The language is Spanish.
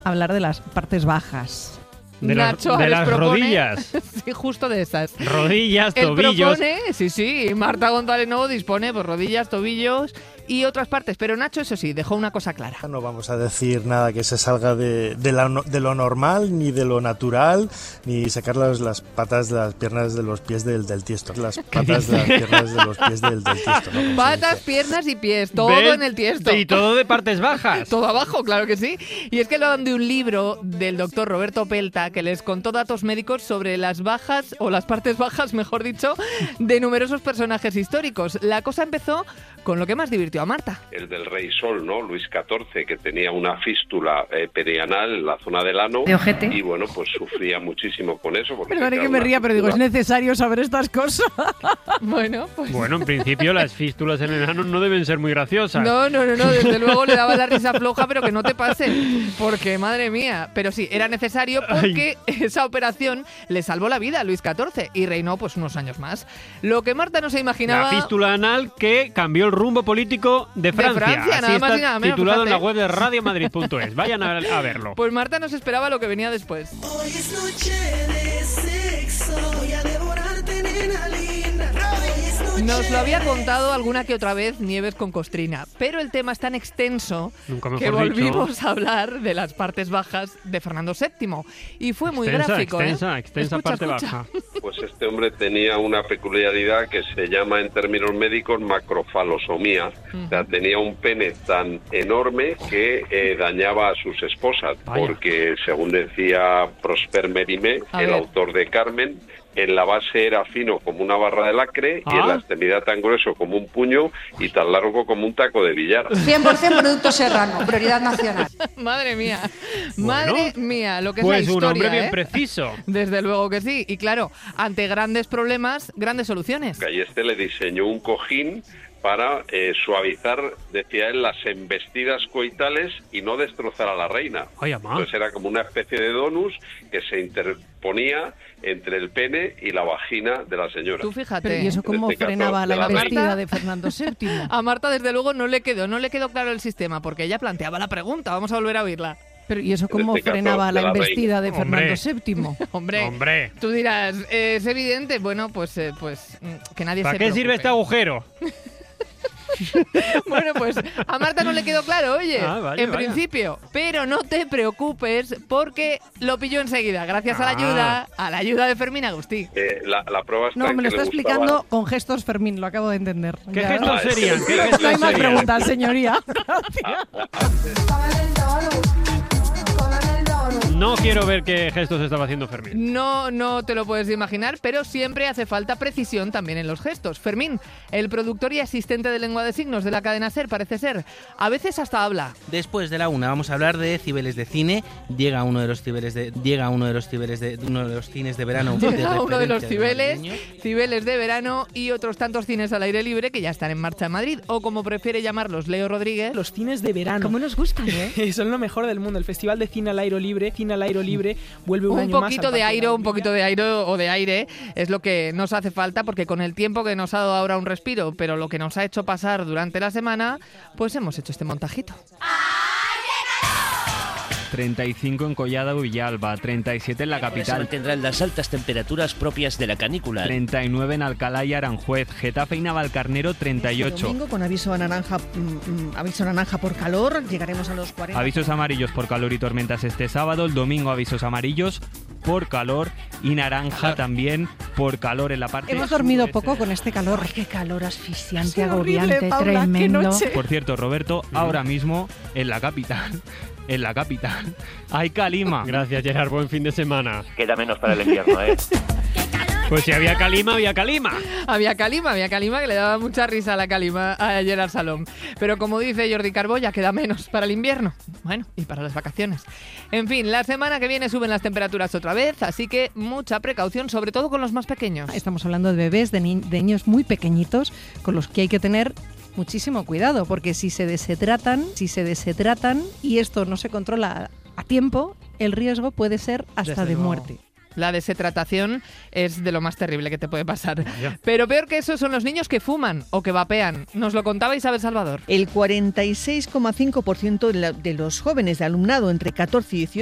hablar de las partes bajas. Nacho de les las propone, rodillas. Sí, justo de esas. Rodillas, Él tobillos. propone, sí, Marta González Novo dispone por rodillas, tobillos y otras partes. Pero Nacho, eso sí, dejó una cosa clara. No vamos a decir nada que se salga de lo normal, ni de lo natural, ni sacar las patas de las piernas de los pies del tiesto. Las patas de las piernas de los pies del tiesto, ¿no? Como Patas, se dice. piernas y pies, todo ¿Ves? en el tiesto. Y todo de partes bajas. Todo abajo, claro que sí. Y es que lo dan de un libro del doctor Roberto Pelta que les contó datos médicos sobre las bajas, o las partes bajas, mejor dicho, de numerosos personajes históricos. La cosa empezó con lo que más divirtió a Marta. El del Rey Sol, ¿no? Luis XIV, que tenía una fístula perianal en la zona del ano. De ojete. Y bueno, pues sufría muchísimo con eso. Porque Perdone claro, que me una ría, pero digo, es fístula- necesario saber estas cosas. Bueno, pues... Bueno, en principio las fístulas en el ano no deben ser muy graciosas. No, desde luego le daba la risa floja, pero que no te pase, porque madre mía. Pero sí, era necesario porque esa operación le salvó la vida a Luis XIV y reinó pues unos años más. Lo que Marta no se imaginaba... La fístula anal que cambió el rumbo político de Francia. Francia, Así nada más está y nada menos, titulado en la fíjate. web de radiomadrid.es. Vayan a verlo. Pues Marta no se esperaba lo que venía después. Hoy es noche de sexo, voy a devorarte, nena linda. Hoy es noche Nos lo había contado alguna que otra vez Nieves con Costrina, pero el tema es tan extenso Nunca mejor que dicho. volvimos a hablar de las partes bajas de Fernando VII. Y fue muy gráfico, extensa Escucha, parte escucha. baja. Pues este hombre tenía una peculiaridad que se llama en términos médicos macrofalosomía. O sea, tenía un pene tan enorme que dañaba a sus esposas, Vaya. porque según decía Prosper Mérimée, A el ver. autor de Carmen, en la base era fino como una barra de lacre y en la extremidad tan grueso como un puño y tan largo como un taco de billar. 100% producto serrano, prioridad nacional. Madre mía, Bueno, madre mía, lo que Pues es la un historia, hombre bien ¿eh? preciso. Desde luego que sí. Y claro, ante grandes problemas, grandes soluciones. Y este le diseñó un cojín para suavizar, decía él, las embestidas coitales y no destrozar a la reina. Ay, amá. Entonces era como una especie de donus que se interponía entre el pene y la vagina de la señora. Tú fíjate. Pero ¿y eso cómo En este caso, frenaba la de la embestida reina. de Fernando VII? A Marta, desde luego, no le quedó claro el sistema, porque ella planteaba la pregunta. Vamos a volver a oírla. Pero ¿y eso cómo este caso, frenaba de la la embestida de Hombre. Fernando VII? Hombre, tú dirás, es evidente. Bueno, pues que nadie ¿Para se qué sirve preocupe. este agujero? Bueno, pues a Marta no le quedó claro, oye, Vaya, en vaya. principio. Pero no te preocupes porque lo pilló enseguida, gracias a la ayuda de Fermín Agustí. La prueba está No, en me lo que está le explicando gustaba- con gestos, Fermín, lo acabo de entender. ¿Qué Ya. gestos serían? ¿Qué No gestos hay más serían? preguntas, señoría. No quiero ver qué gestos estaba haciendo Fermín. No te lo puedes imaginar, pero siempre hace falta precisión también en los gestos. Fermín, el productor y asistente de lengua de signos de la cadena SER, parece ser. A veces hasta habla. Después de la una vamos a hablar de Cibeles de cine. Llega uno de los cines de verano. Llega uno de los referencia Cibeles de verano y otros tantos cines al aire libre que ya están en marcha en Madrid, o como prefiere llamarlos Leo Rodríguez. Los cines de verano. ¿Cómo nos gustan, eh? Son lo mejor del mundo. El Festival de Cine al Aire Libre, vuelve un año más. Un poquito de aire o de aire es lo que nos hace falta, porque con el tiempo que nos ha dado ahora un respiro, pero lo que nos ha hecho pasar durante la semana, pues hemos hecho este montajito. 35 en Collado Villalba, 37 en la Se capital, mantendrán las altas temperaturas propias de la canícula. 39 en Alcalá y Aranjuez, Getafe y Navalcarnero 38. Domingo con aviso naranja por calor, llegaremos a los 40. Avisos amarillos por calor y tormentas este sábado, el domingo avisos amarillos por calor y naranja también por calor en la parte Hemos dormido sureste. poco con este calor. Ay, qué calor asfixiante, Sí, horrible, agobiante, Paula, qué tremendo. noche. Por cierto, Roberto, ahora mismo en la capital hay calima. Gracias, Gerard, buen fin de semana. Queda menos para el invierno, ¿eh? Pues si había calima, había calima. Había calima que le daba mucha risa a la calima a Gerard Salom. Pero como dice Jordi Carbó, ya queda menos para el invierno. Bueno, y para las vacaciones. En fin, la semana que viene suben las temperaturas otra vez, así que mucha precaución, sobre todo con los más pequeños. Estamos hablando de bebés, de niños muy pequeñitos, con los que hay que tener muchísimo cuidado, porque si se deshidratan y esto no se controla a tiempo, el riesgo puede ser hasta Desde de luego. muerte. La deshidratación es de lo más terrible que te puede pasar. Pero peor que eso son los niños que fuman o que vapean. Nos lo contaba Isabel Salvador. El 46,5% de los jóvenes de alumnado entre 14 y 18